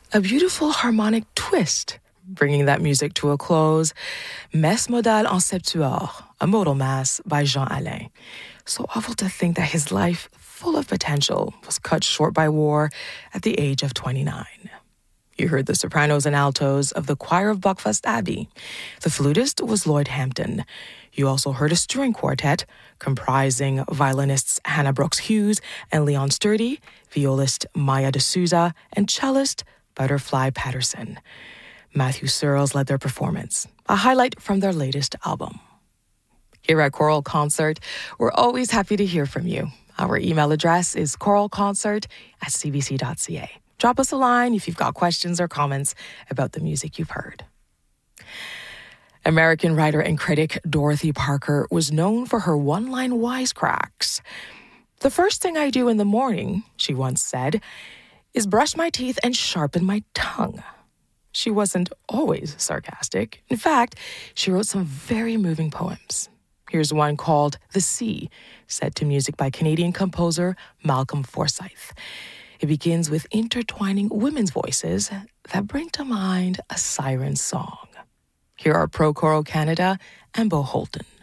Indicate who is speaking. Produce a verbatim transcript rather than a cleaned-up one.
Speaker 1: A beautiful harmonic twist, bringing that music to a close. Messe modale en septuor, a modal mass by Jean Alain. So awful to think that his life, full of potential, was cut short by war at the age of twenty-nine. You heard the sopranos and altos of the choir of Buckfast Abbey. The flutist was Lloyd Hampton. You also heard a string quartet comprising violinists Hannah Brooks Hughes and Leon Sturdy, violist Maya D'Souza, and cellist Butterfly Patterson. Matthew Searles led their performance, a highlight from their latest album. Here at Choral Concert, we're always happy to hear from you. Our email address is choralconcert at c b c dot c a. Drop us a line if you've got questions or comments about the music you've heard. American writer and critic Dorothy Parker was known for her one-line wisecracks. "The first thing I do in the morning," she once said, "is brush my teeth and sharpen my tongue." She wasn't always sarcastic. In fact, she wrote some very moving poems. Here's one called The Sea, set to music by Canadian composer Malcolm Forsyth. It begins with intertwining women's voices that bring to mind a siren song. Here are Pro Choral Canada and Bo Holton.